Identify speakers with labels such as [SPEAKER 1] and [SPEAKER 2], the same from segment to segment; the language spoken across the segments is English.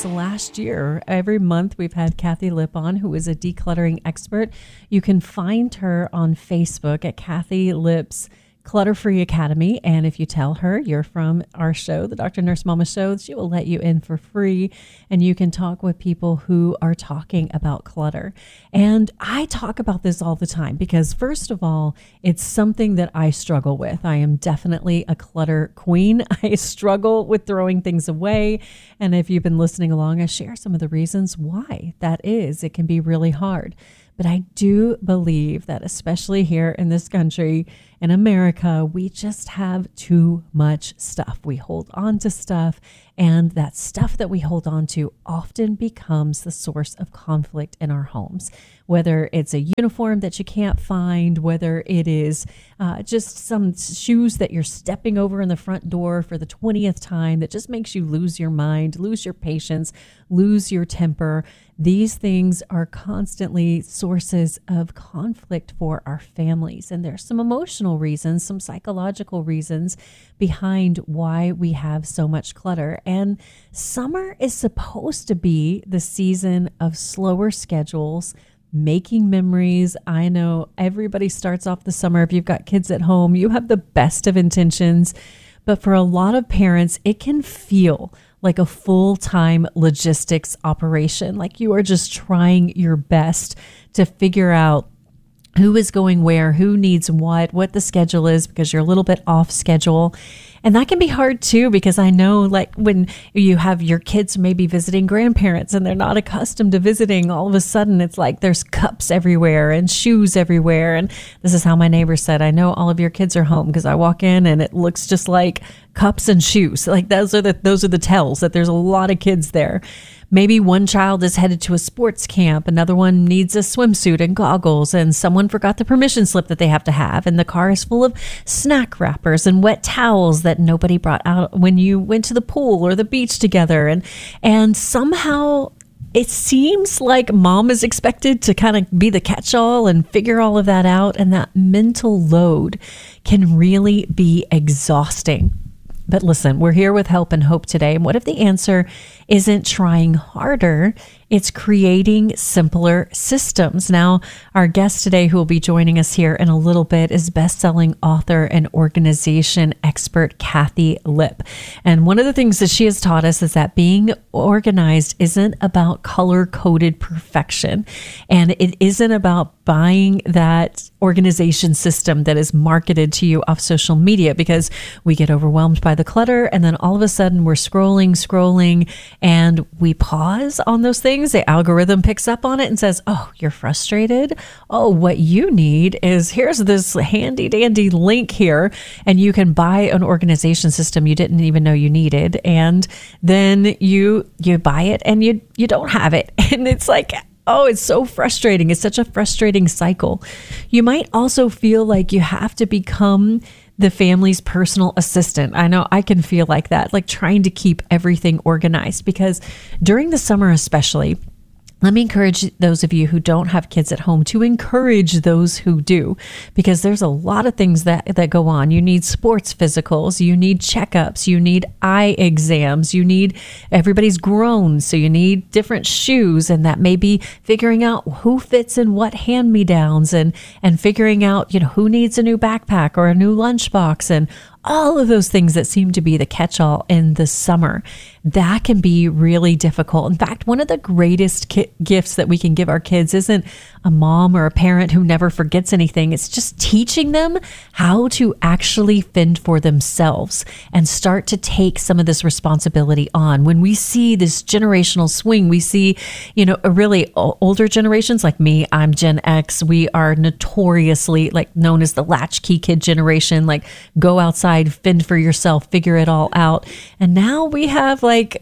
[SPEAKER 1] this last year. Every month we've had Kathy Lipp on, who is a decluttering expert. You can find her on Facebook at Kathy Lipp's Clutter-Free Academy. And if you tell her you're from our show, the Dr. Nurse Mama Show, she will let you in for free. And you can talk with people who are talking about clutter. And I talk about this all the time because, first of all, it's something that I struggle with. I am definitely a clutter queen. I struggle with throwing things away. And if you've been listening along, I share some of the reasons why that is. It can be really hard. But I do believe that, especially here in this country, in America, we just have too much stuff. We hold on to stuff, and that stuff that we hold on to often becomes the source of conflict in our homes. Whether it's a uniform that you can't find, whether it is just some shoes that you're stepping over in the front door for the 20th time that just makes you lose your mind, lose your patience, lose your temper. These things are constantly sources of conflict for our families. And there's some emotional reasons, some psychological reasons behind why we have so much clutter. And summer is supposed to be the season of slower schedules, making memories. I know everybody starts off the summer. If you've got kids at home, you have the best of intentions. But for a lot of parents, it can feel like a full-time logistics operation, like you are just trying your best to figure out who is going where, who needs what the schedule is, because you're a little bit off schedule. And that can be hard too, because I know, like, when you have your kids maybe visiting grandparents and they're not accustomed to visiting, all of a sudden it's like there's cups everywhere and shoes everywhere. And this is how my neighbor said, I know all of your kids are home because I walk in and it looks just like cups and shoes. Like those are the tells that there's a lot of kids there. Maybe one child is headed to a sports camp, another one needs a swimsuit and goggles, and someone forgot the permission slip that they have to have, and the car is full of snack wrappers and wet towels that nobody brought out when you went to the pool or the beach together. And somehow it seems like mom is expected to kind of be the catch-all and figure all of that out, and that mental load can really be exhausting. But listen, we're here with help and hope today. And what if the answer isn't trying harder? It's creating simpler systems. Now, our guest today who will be joining us here in a little bit is best-selling author and organization expert Kathy Lipp. And one of the things that she has taught us is that being organized isn't about color-coded perfection. And it isn't about buying that organization system that is marketed to you off social media, because we get overwhelmed by the clutter and then all of a sudden we're scrolling, and we pause on those things. The algorithm picks up on it and says, oh, you're frustrated? Oh, what you need is, here's this handy dandy link here, and you can buy an organization system you didn't even know you needed. And then you buy it and you don't have it. And it's like, oh, it's so frustrating. It's such a frustrating cycle. You might also feel like you have to become the family's personal assistant. I know I can feel like that, like trying to keep everything organized, because during the summer especially, let me encourage those of you who don't have kids at home to encourage those who do, because there's a lot of things that go on. You need sports physicals, you need checkups, you need eye exams, everybody's grown, so you need different shoes, and that may be figuring out who fits in what hand-me-downs and figuring out, who needs a new backpack or a new lunchbox, and all of those things that seem to be the catch-all in the summer. That can be really difficult. In fact, one of the greatest gifts that we can give our kids isn't a mom or a parent who never forgets anything. It's just teaching them how to actually fend for themselves and start to take some of this responsibility on. When we see this generational swing, we see, really older generations like me, I'm Gen X. We are notoriously known as the latchkey kid generation, go outside, fend for yourself, figure it all out. And now we have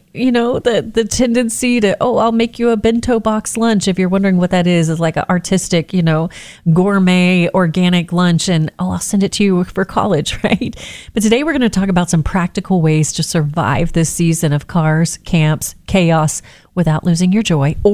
[SPEAKER 1] the tendency to, I'll make you a bento box lunch. If you're wondering what that is like an artistic, gourmet organic lunch, and I'll send it to you for college, right? But today we're going to talk about some practical ways to survive this season of cars, camps, chaos without losing your joy or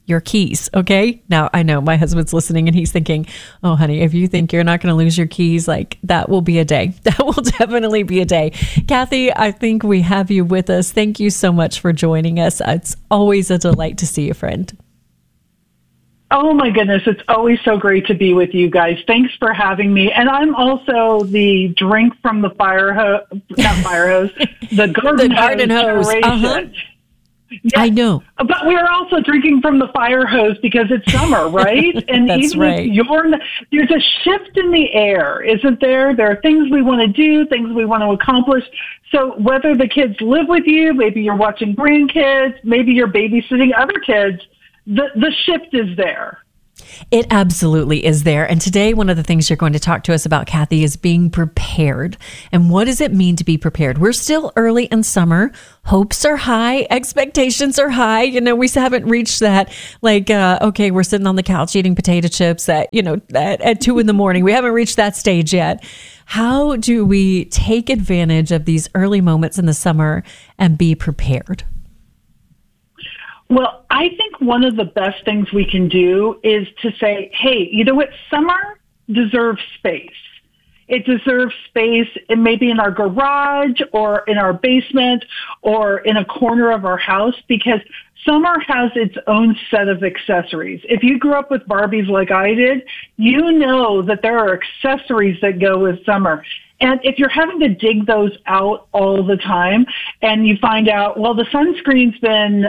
[SPEAKER 1] your keys. Okay. Now I know my husband's listening and he's thinking, oh, honey, if you think you're not going to lose your keys, like that will be a day. That will definitely be a day. Kathy, I think we have you with us. Thank you so much for joining us. It's always a delight to see you, friend.
[SPEAKER 2] Oh my goodness, it's always so great to be with you guys. Thanks for having me. And I'm also the drink from the fire hose, not fire hose, the garden hose generation. Yes.
[SPEAKER 1] I know.
[SPEAKER 2] But we're also drinking from the fire hose because it's summer, right? And
[SPEAKER 1] That's
[SPEAKER 2] even
[SPEAKER 1] right.
[SPEAKER 2] if there's a shift in the air, isn't there? There are things we want to do, things we want to accomplish. So whether the kids live with you, maybe you're watching grandkids, maybe you're babysitting other kids, the shift is there.
[SPEAKER 1] It absolutely is there. And today, one of the things you're going to talk to us about, Kathy, is being prepared. And what does it mean to be prepared? We're still early in summer. Hopes are high. Expectations are high. You know, we haven't reached that, like, okay, we're sitting on the couch eating potato chips at 2 a.m. We haven't reached that stage yet. How do we take advantage of these early moments in the summer and be prepared?
[SPEAKER 2] Well, I think one of the best things we can do is to say, hey, you know what? Summer deserves space. It deserves space maybe in our garage or in our basement or in a corner of our house, because summer has its own set of accessories. If you grew up with Barbies like I did, you know that there are accessories that go with summer. And if you're having to dig those out all the time and you find out, well, the sunscreen's been,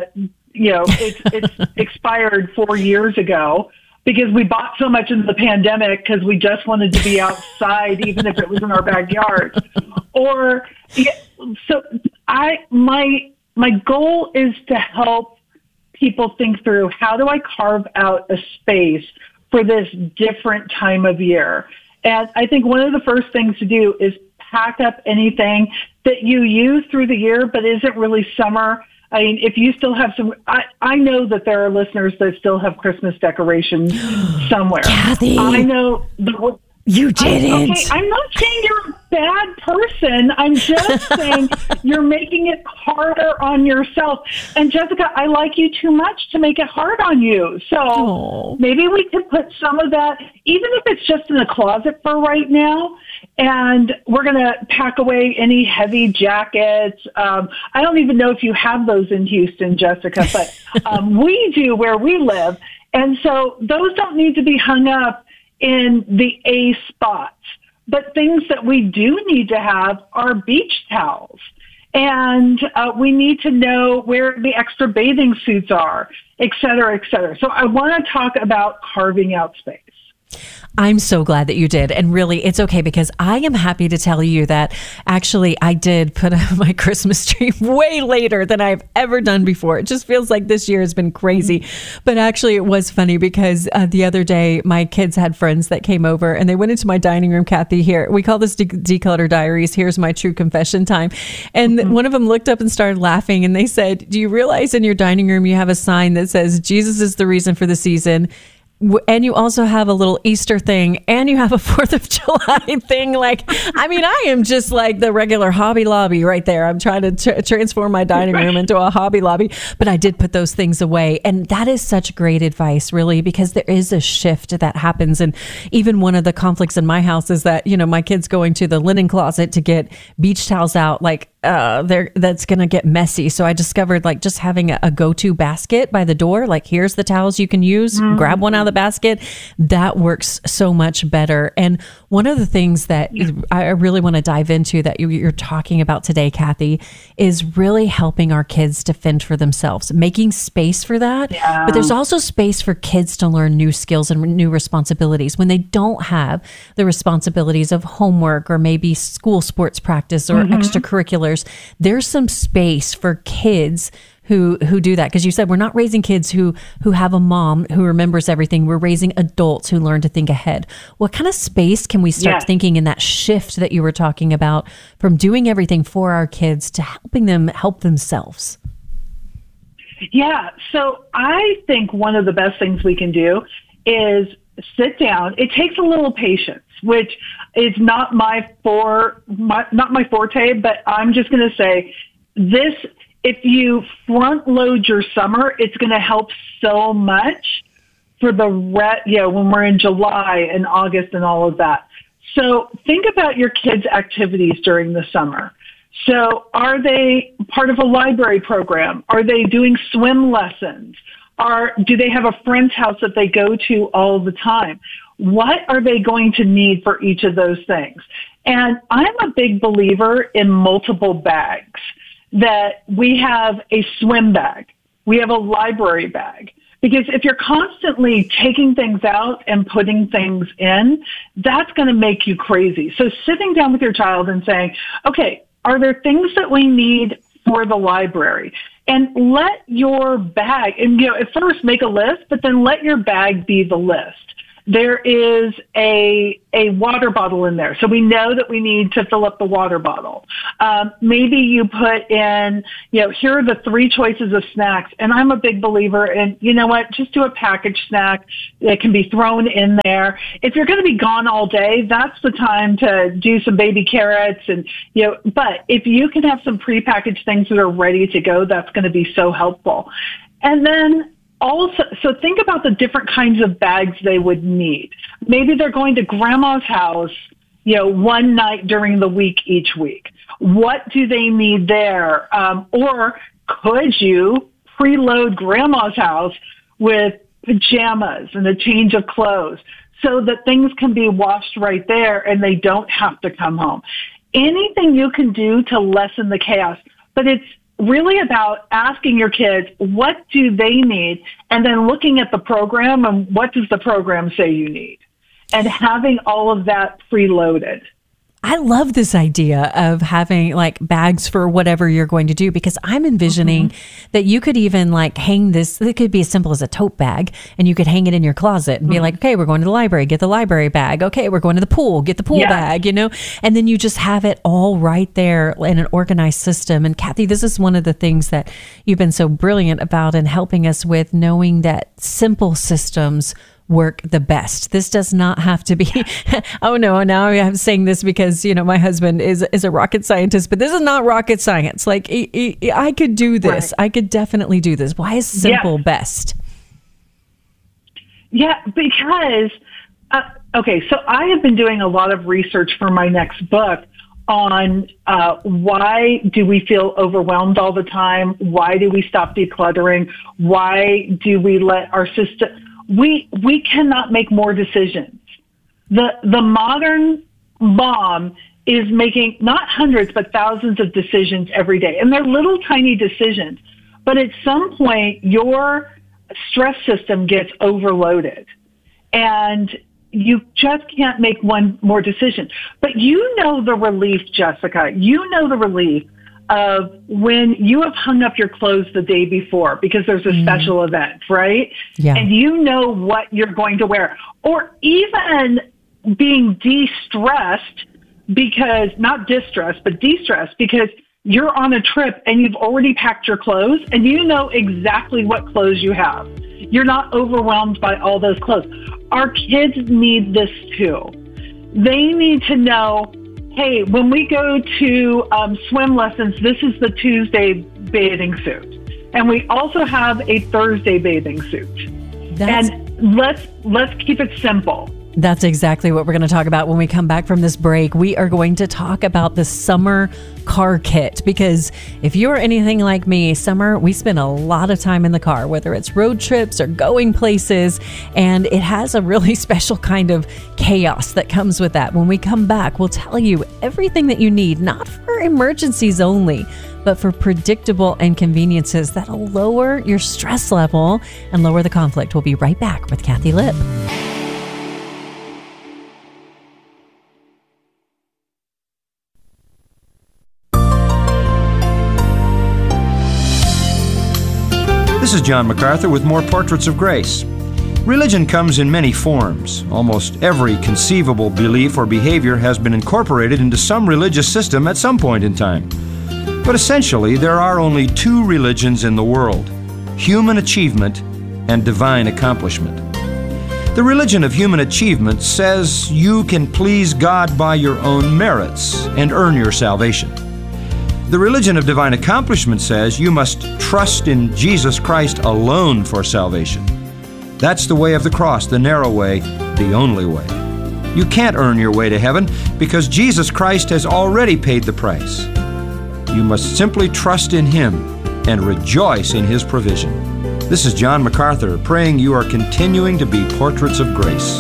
[SPEAKER 2] it's expired 4 years ago because we bought so much in the pandemic because we just wanted to be outside, even if it was in our backyard. My goal is to help people think through, how do I carve out a space for this different time of year? And I think one of the first things to do is pack up anything that you use through the year but isn't really summer. I mean, if you still have I know that there are listeners that still have Christmas decorations somewhere.
[SPEAKER 1] Kathy,
[SPEAKER 2] I know
[SPEAKER 1] you didn't.
[SPEAKER 2] Okay, I'm not saying you're a bad person. I'm just saying you're making it harder on yourself. And Jessica, I like you too much to make it hard on you. So maybe we could put some of that, even if it's just in a closet for right now, and we're going to pack away any heavy jackets. I don't even know if you have those in Houston, Jessica, but we do where we live. And so those don't need to be hung up in the A spots. But things that we do need to have are beach towels. And we need to know where the extra bathing suits are, et cetera, et cetera. So I want to talk about carving out space.
[SPEAKER 1] I'm so glad that you did. And really, it's okay, because I am happy to tell you that actually I did put up my Christmas tree way later than I've ever done before. It just feels like this year has been crazy. But actually, it was funny because the other day, my kids had friends that came over and they went into my dining room, Kathy, here. We call this Declutter Diaries. Here's my true confession time. And one of them looked up and started laughing and they said, do you realize in your dining room you have a sign that says Jesus is the reason for the season? And you also have a little Easter thing, and you have a 4th of July thing. Like, I mean, I am just like the regular Hobby Lobby right there. I'm trying to transform my dining room into a Hobby Lobby, but I did put those things away. And that is such great advice, really, because there is a shift that happens. And even one of the conflicts in my house is that, you know, my kids going to the linen closet to get beach towels out, like, that's going to get messy. So I discovered, like, just having a go-to basket by the door, like, here's the towels you can use, grab one out of the basket. That works so much better. And one of the things that I really want to dive into that you're talking about today, Kathy, is really helping our kids to fend for themselves, making space for that. Yeah. But there's also space for kids to learn new skills and new responsibilities when they don't have the responsibilities of homework or maybe school sports practice or extracurriculars. There's some space for kids who do that. Because you said we're not raising kids who have a mom who remembers everything. We're raising adults who learn to think ahead. What kind of space can we start thinking in that shift that you were talking about, from doing everything for our kids to helping them help themselves?
[SPEAKER 2] Yeah. So I think one of the best things we can do is sit down. It takes a little patience, which is not my forte, but I'm just going to say this if you front load your summer, it's going to help so much for the when we're in July and August and all of that. So think about your kids' activities during the summer. So are they part of a library program? Are they doing swim lessons? Do they have a friend's house that they go to all the time? What are they going to need for each of those things? And I'm a big believer in multiple bags, that we have a swim bag, we have a library bag. Because if you're constantly taking things out and putting things in, that's going to make you crazy. So sitting down with your child and saying, okay, are there things that we need for the library? And let your bag, and at first make a list, but then let your bag be the list. There is a water bottle in there. So we know that we need to fill up the water bottle. Maybe you put in, here are the 3 choices of snacks. And I'm a big believer in, just do a packaged snack that can be thrown in there. If you're going to be gone all day, that's the time to do some baby carrots and, but if you can have some prepackaged things that are ready to go, that's going to be so helpful. And then also, so think about the different kinds of bags they would need. Maybe they're going to grandma's house, one night during the week each week. What do they need there? Or could you preload grandma's house with pajamas and a change of clothes so that things can be washed right there and they don't have to come home? Anything you can do to lessen the chaos, but it's really about asking your kids, what do they need? And then looking at the program and what does the program say you need? And having all of that preloaded.
[SPEAKER 1] I love this idea of having like bags for whatever you're going to do, because I'm envisioning that you could even like hang this. It could be as simple as a tote bag, and you could hang it in your closet and be like, okay, we're going to the library, get the library bag. Okay, we're going to the pool, get the pool bag, and then you just have it all right there in an organized system. And Kathy, this is one of the things that you've been so brilliant about in helping us with, knowing that simple systems work the best. This does not have to be, oh no, now I'm saying this because, my husband is a rocket scientist, but this is not rocket science. Like I could do this. Right. I could definitely do this. Why is simple best? Yeah, because, so I have been doing a lot of research for my next book on why do we feel overwhelmed all the time? Why do we stop decluttering? Why do we let our system... We cannot make more decisions. The modern mom is making not hundreds, but thousands of decisions every day. And they're little tiny decisions. But at some point, your stress system gets overloaded. And you just can't make one more decision. But the relief, Jessica. The relief of when you have hung up your clothes the day before because there's a special event, right? Yeah. And you know what you're going to wear. Or even being de-stressed because, not distressed, but de-stressed because you're on a trip and you've already packed your clothes and you know exactly what clothes you have. You're not overwhelmed by all those clothes. Our kids need this too. They need to know, hey, when we go to swim lessons, this is the Tuesday bathing suit. And we also have a Thursday bathing suit. And let's keep it simple. That's exactly what we're going to talk about when we come back from this break. We are going to talk about the summer car kit, because if you're anything like me, summer, we spend a lot of time in the car, whether it's road trips or going places, and it has a really special kind of chaos that comes with that. When we come back, we'll tell you everything that you need, not for emergencies only, but for predictable inconveniences that'll lower your stress level and lower the conflict. We'll be right back with Kathy Lipp.
[SPEAKER 3] This is John MacArthur with more Portraits of Grace. Religion comes in many forms. Almost every conceivable belief or behavior has been incorporated into some religious system at some point in time. But essentially, there are only 2 religions in the world: human achievement and divine accomplishment. The religion of human achievement says you can please God by your own merits and earn your salvation. The religion of divine accomplishment says you must trust in Jesus Christ alone for salvation. That's the way of the cross, the narrow way, the only way. You can't earn your way to heaven because Jesus Christ has already paid the price. You must simply trust in Him and rejoice in His provision. This is John MacArthur, praying you are continuing to be portraits of grace.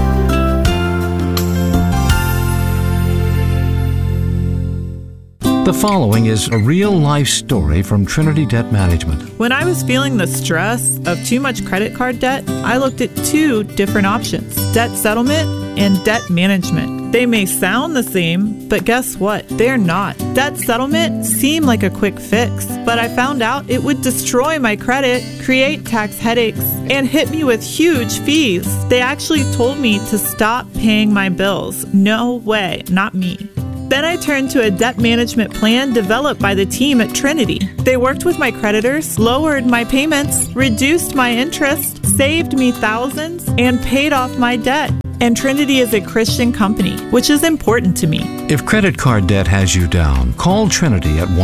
[SPEAKER 4] The following is a real-life story from Trinity Debt Management.
[SPEAKER 5] When I was feeling the stress of too much credit card debt, I looked at two different options: debt settlement and debt management. They may sound the same, but guess what? They're not. Debt settlement seemed like a quick fix, but I found out it would destroy my credit, create tax headaches, and hit me with huge fees. They actually told me to stop paying my bills. No way, not me. Then I turned to a debt management plan developed by the team at Trinity. They worked with my creditors, lowered my payments, reduced my interest, saved me thousands, and paid off my debt. And Trinity is a Christian company, which is important to me.
[SPEAKER 4] If credit card debt has you down, call Trinity at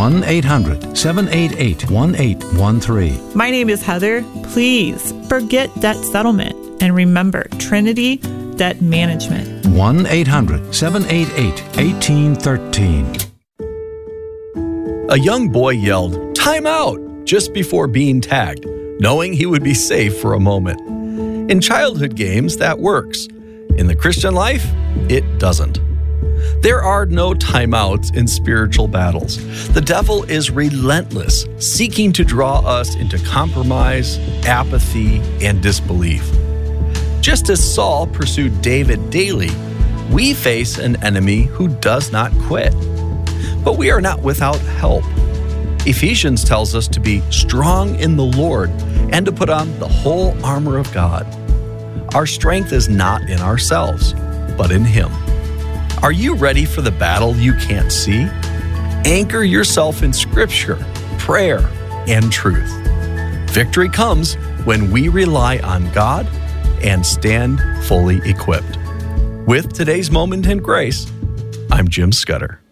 [SPEAKER 4] 1-800-788-1813.
[SPEAKER 5] My name is Heather. Please forget debt settlement and remember Trinity Debt Management.
[SPEAKER 4] 1-800-788-1813.
[SPEAKER 6] A young boy yelled, "Time out!" just before being tagged, knowing he would be safe for a moment. In childhood games, that works. In the Christian life, it doesn't. There are no timeouts in spiritual battles. The devil is relentless, seeking to draw us into compromise, apathy, and disbelief. Just as Saul pursued David daily, we face an enemy who does not quit. But we are not without help. Ephesians tells us to be strong in the Lord and to put on the whole armor of God. Our strength is not in ourselves, but in Him. Are you ready for the battle you can't see? Anchor yourself in Scripture, prayer, and truth. Victory comes when we rely on God and stand fully equipped. With today's Moment in Grace, I'm Jim Scudder.